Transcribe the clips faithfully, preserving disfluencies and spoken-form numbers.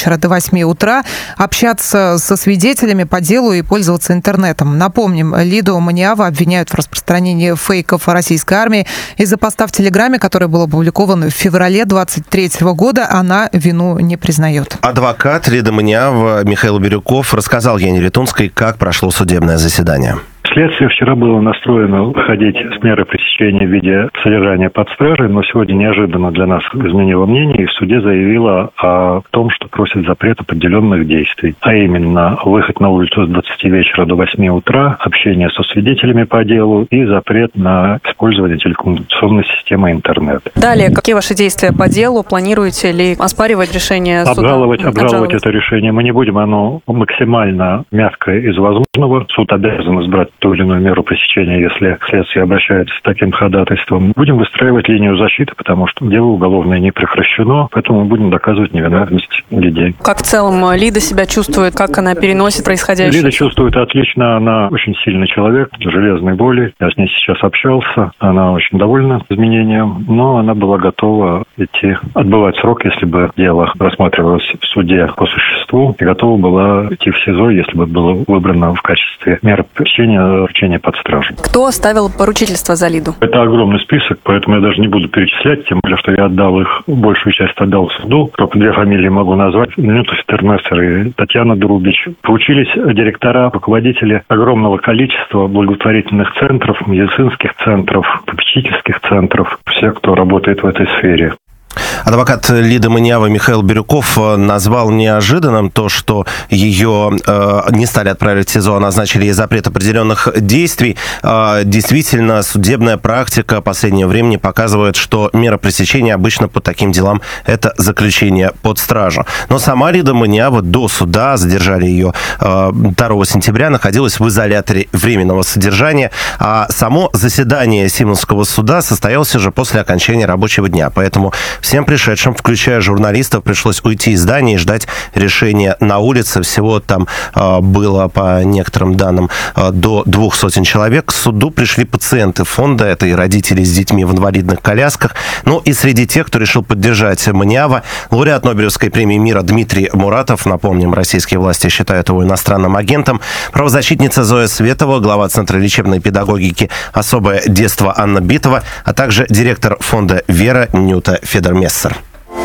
вечера до восьми утра, общаться со свидетелями по делу и пользоваться интернетом. Напомним, Лиду Маниава обвиняют в распространении фейков о российской армии из-за поста в Телеграме, который был опубликован в феврале двадцать третьего года. Она вину не признает. Адвокат Лиды Маниава Михаил Бирюков рассказал Яне Летунской, как прошло судебное заседание. Следствие вчера было настроено выходить с меры пресечения в виде содержания под стражей, но сегодня неожиданно для нас изменило мнение и в суде заявило о том, что просит запрет определенных действий. А именно, выход на улицу с двадцати вечера до восьми утра, общение со свидетелями по делу и запрет на использование телекоммуникационной системы интернет. Далее, какие ваши действия по делу? Планируете ли оспаривать решение суда? Обжаловать, обжаловать это решение мы не будем. Оно максимально мягкое из возможного. Суд обязан избрать ту или иную меру пресечения, если следствие обращается с таким ходатайством. Будем выстраивать линию защиты, потому что дело уголовное не прекращено, поэтому мы будем доказывать невиновность людей. Как в целом Лида себя чувствует, как она переносит происходящее? Лида чувствует отлично, она очень сильный человек, железной воли. Я с ней сейчас общался, она очень довольна изменением, но она была готова идти, отбывать срок, если бы дело рассматривалось в суде по существу, и готова была идти в СИЗО, если бы было выбрано в качестве меры пресечения вручения под стражу. Кто оставил поручительство за Лиду? Это огромный список, поэтому я даже не буду перечислять, тем более, что я отдал их, большую часть отдал суду. Только две фамилии могу назвать. Нютов Тернессер и Татьяна Друбич. Получились директора, руководители огромного количества благотворительных центров, медицинских центров, попечительских центров, все, кто работает в этой сфере. Адвокат Лиды Маниавы Михаил Бирюков назвал неожиданным то, что ее э, не стали отправить в СИЗО, а назначили ей запрет определенных действий. Э, действительно, судебная практика последнего времени показывает, что мера пресечения обычно по таким делам – это заключение под стражу. Но сама Лида Маниава до суда, задержали ее э, второго сентября, находилась в изоляторе временного содержания, а само заседание Симоновского суда состоялось уже после окончания рабочего дня. Поэтому всем пришедшим, включая журналистов, пришлось уйти из здания и ждать решения на улице. Всего там э, было, по некоторым данным, э, до двух сотен человек. К суду пришли пациенты фонда, это и родители с детьми в инвалидных колясках. Ну и среди тех, кто решил поддержать Маниава, лауреат Нобелевской премии мира Дмитрий Муратов, напомним, российские власти считают его иностранным агентом, правозащитница Зоя Светова, глава Центра лечебной педагогики «Особое детство» Анна Битова, а также директор фонда «Вера» Нюта Федермессер.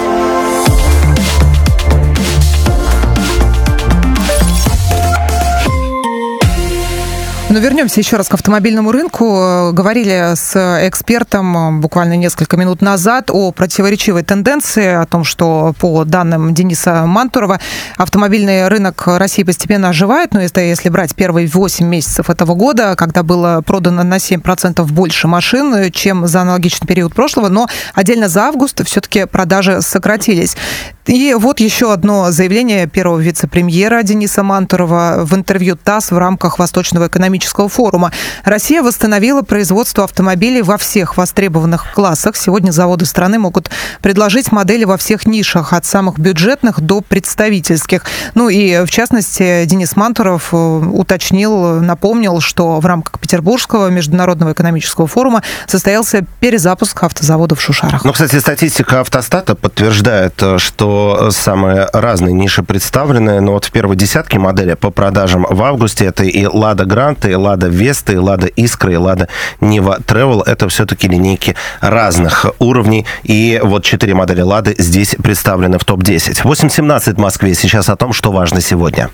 Но вернемся еще раз к автомобильному рынку. Говорили с экспертом буквально несколько минут назад о противоречивой тенденции, о том, что по данным Дениса Мантурова автомобильный рынок России постепенно оживает. Но это если брать первые восемь месяцев этого года, когда было продано на семь процентов больше машин, чем за аналогичный период прошлого. Но отдельно за август все-таки продажи сократились. И вот еще одно заявление первого вице-премьера Дениса Мантурова в интервью ТАСС в рамках Восточного экономического форума. Россия восстановила производство автомобилей во всех востребованных классах. Сегодня заводы страны могут предложить модели во всех нишах, от самых бюджетных до представительских. Ну и, в частности, Денис Мантуров уточнил, напомнил, что в рамках Петербургского международного экономического форума состоялся перезапуск автозавода в Шушарах. Ну, кстати, статистика Автостата подтверждает, что самые разные ниши представлены, но вот в первой десятке модели по продажам в августе это и Лада Гранта, и Лада Веста, и Лада Искра, и Лада Нива Тревел. Это все-таки линейки разных уровней. И вот четыре модели Лады здесь представлены в топ десять. восемь семнадцать в Москве. Сейчас о том, что важно сегодня.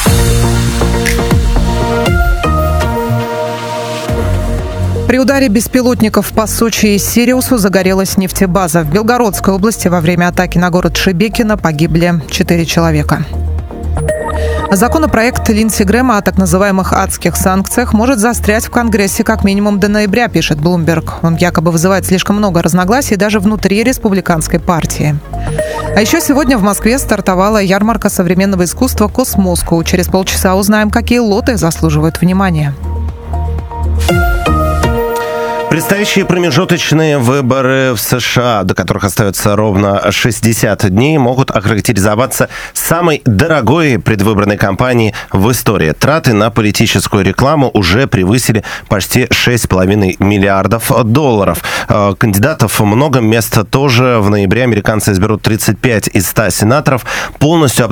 При ударе беспилотников по Сочи и Сириусу загорелась нефтебаза. В Белгородской области во время атаки на город Шебекино погибли четыре человека. Законопроект Линдси Грэма о так называемых адских санкциях может застрять в Конгрессе как минимум до ноября, пишет Bloomberg. Он якобы вызывает слишком много разногласий даже внутри республиканской партии. А еще сегодня в Москве стартовала ярмарка современного искусства «Космоску». Через полчаса узнаем, какие лоты заслуживают внимания. Предстоящие промежуточные выборы в США, до которых остается ровно шестьдесят дней, могут охарактеризоваться самой дорогой предвыборной кампанией в истории. Траты на политическую рекламу уже превысили почти шесть с половиной миллиардов долларов. Кандидатов много, мест тоже. В ноябре американцы изберут тридцать пять из ста сенаторов. Полностью